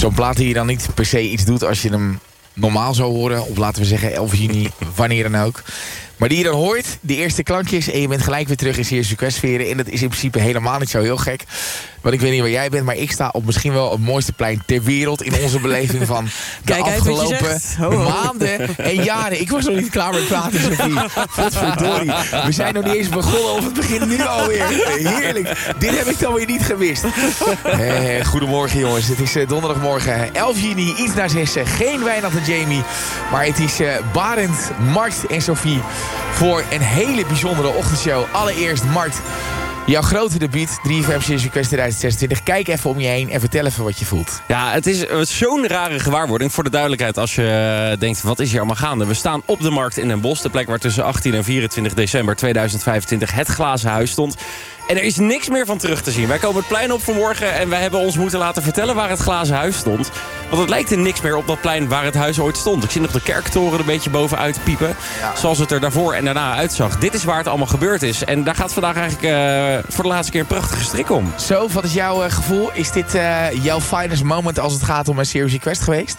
Zo'n plaat die je dan niet per se iets doet als je hem normaal zou horen. Of laten we zeggen 11 juni, wanneer dan ook. Maar die je dan hoort, die eerste klankjes... en je bent gelijk weer terug in Serious Request sferen. En dat is in principe helemaal niet zo heel gek. Want ik weet niet waar jij bent... maar ik sta op misschien wel het mooiste plein ter wereld... in onze beleving van de afgelopen maanden en jaren. Ik was nog niet klaar met praten, Sophie. Godverdorie. We zijn nog niet eens begonnen of het begint nu alweer. Heerlijk. Dit heb ik dan weer niet gemist. Goedemorgen, jongens. Het is donderdagmorgen 11 juni, iets na 6. Geen Wijnand en Jamie. Maar het is Barend, Mart en Sophie... voor een hele bijzondere ochtendshow. Allereerst, Mart, jouw grote debuut, 3FM Serious Request 2026. Kijk even om je heen en vertel even wat je voelt. Ja, het is zo'n rare gewaarwording. Voor de duidelijkheid, als je denkt, wat is hier allemaal gaande? We staan op de markt in Den Bosch. De plek waar tussen 18 en 24 december 2025 het glazen huis stond. En er is niks meer van terug te zien. Wij komen het plein op vanmorgen en wij hebben ons moeten laten vertellen waar het glazen huis stond. Want het lijkt er niks meer op dat plein waar het huis ooit stond. Ik zie nog de kerktoren er een beetje bovenuit piepen. Ja. Zoals het er daarvoor en daarna uitzag. Dit is waar het allemaal gebeurd is. En daar gaat vandaag eigenlijk voor de laatste keer een prachtige strik om. Zo, wat is jouw gevoel? Is dit jouw finest moment als het gaat om een Serious Request geweest?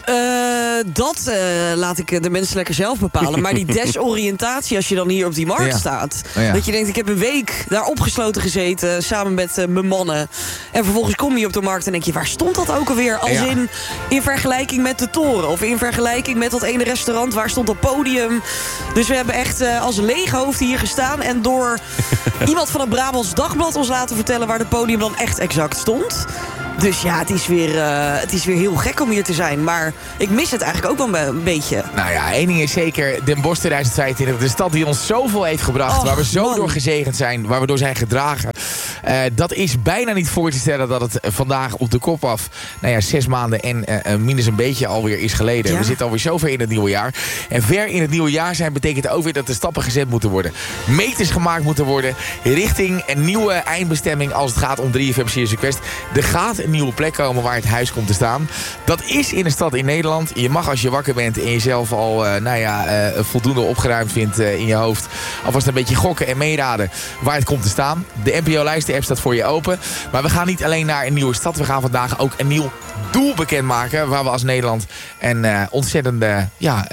Dat laat ik de mensen lekker zelf bepalen. Maar die desoriëntatie als je dan hier op die markt staat. Ja. Dat je denkt, ik heb een week daar opgesloten gezeten. Samen met mijn mannen. En vervolgens kom je op de markt en denk je, waar stond dat ook alweer? Als in vergelijking met de toren. Of in vergelijking met dat ene restaurant. Waar stond dat podium? Dus we hebben echt als leeghoofd hier gestaan. En door iemand van het Brabants Dagblad ons laten vertellen waar het podium dan echt exact stond. Dus ja, het is weer heel gek om hier te zijn. Maar ik mis het eigenlijk ook wel een beetje. Nou ja, één ding is zeker. Den Bosch 2025, de stad die ons zoveel heeft gebracht. Waar we zo door gezegend zijn. Waar we door zijn gedragen. Dat is bijna niet voor te stellen dat het vandaag op de kop af... 6 maanden en minus een beetje alweer is geleden. Ja. We zitten alweer zo ver in het nieuwe jaar. En ver in het nieuwe jaar zijn betekent ook weer dat er stappen gezet moeten worden. Meters gemaakt moeten worden. Richting een nieuwe eindbestemming als het gaat om 3FM Serious Request. Er gaat een nieuwe plek komen waar het huis komt te staan. Dat is in een stad in Nederland. Je mag als je wakker bent en jezelf al voldoende opgeruimd vindt in je hoofd... alvast een beetje gokken en meeraden waar het komt te staan. De NPO-lijsten-app staat voor je open. Maar we gaan niet alleen naar een nieuwe stad. We gaan vandaag ook een nieuw doel bekendmaken waar we als Nederland een ontzettende...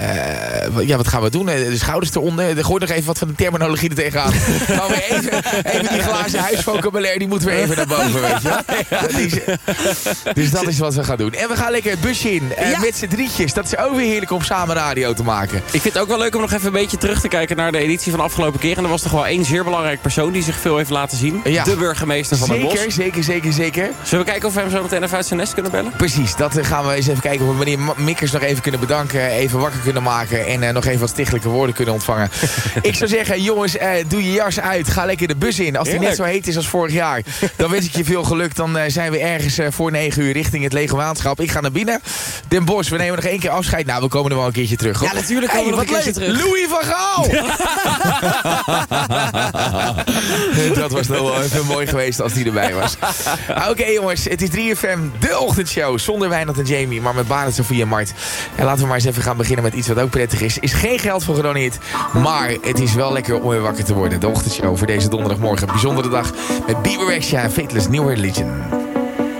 wat gaan we doen? De schouders eronder. Gooi nog even wat van de terminologie er tegenaan. Gaan we even die glazen huisvocabulaire, die moeten we even naar boven, weet je. Dus dat is wat we gaan doen. En we gaan lekker het busje in met z'n drietjes. Dat is ook weer heerlijk om samen radio te maken. Ik vind het ook wel leuk om nog even een beetje terug te kijken naar de editie van de afgelopen keer. En er was toch wel één zeer belangrijk persoon die zich veel heeft laten zien. Ja. De burgemeester van Den Bosch. Zeker. Zullen we kijken of we hem zo meteen even uit zijn nest kunnen bellen? Precies, dat gaan we eens even kijken of we meneer Mikkers nog even kunnen bedanken. Even wakker kunnen maken en nog even wat stichtelijke woorden kunnen ontvangen. Ik zou zeggen, jongens, doe je jas uit. Ga lekker de bus in. Als die net zo heet is als vorig jaar, dan wens ik je veel geluk. Dan zijn we ergens voor 9 uur richting het Lege Waanschap. Ik ga naar binnen. Den Bosch, we nemen nog 1 keer afscheid. Nou, we komen er wel een keertje terug. Hoor. Ja, natuurlijk komen we nog een keertje terug. Louis van Gaal! Dat was nog wel even mooi geweest als die erbij was. Oké, jongens, het is 3FM, de ochtendshow. Zonder Wijnand en Jamie, maar met Barend, Sophie en Mart. En laten we maar eens even gaan beginnen met iets wat ook prettig is. Is geen geld voor gedoneerd, maar het is wel lekker om weer wakker te worden. De ochtendshow voor deze donderdagmorgen. Bijzondere dag met Bieber Rexha en Fateless New Religion.